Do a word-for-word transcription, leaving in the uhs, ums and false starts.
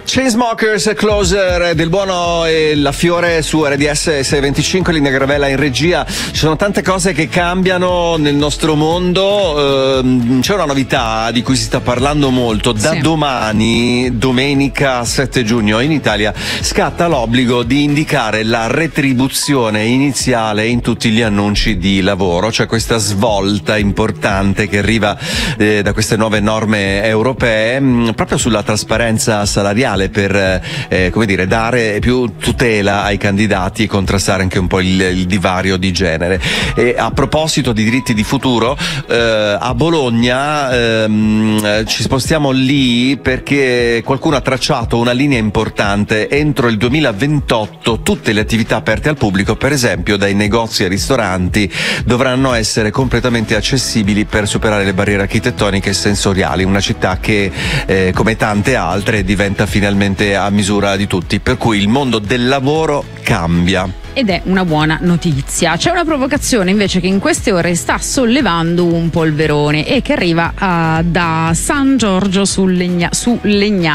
Chainsmokers, Closer, Del Buono e La Fiore su R D S seicentoventicinque, Linea Gravella in regia. Ci sono tante cose che cambiano nel nostro mondo, ehm, c'è una novità di cui si sta parlando molto. Da sì. domani, domenica sette giugno, in Italia scatta l'obbligo di indicare la retribuzione iniziale in tutti gli annunci di lavoro. C'è questa svolta importante che arriva eh, da queste nuove norme europee mh, proprio sulla trasparenza salariale, per eh, come dire, dare più tutela ai candidati e contrastare anche un po' il, il divario di genere. E a proposito di diritti di futuro, eh, a Bologna ehm, ci spostiamo lì perché qualcuno ha tracciato una linea importante. Entro il duemilaventotto tutte le attività aperte al pubblico, per esempio dai negozi ai ristoranti, dovranno essere completamente accessibili per superare le barriere architettoniche e sensoriali. Una città che eh, come tante altre diventa finalmente a misura di tutti, per cui il mondo del lavoro cambia. Ed è una buona notizia. C'è una provocazione invece che in queste ore sta sollevando un polverone e che arriva uh, da San Giorgio sul Legna, su Legnano.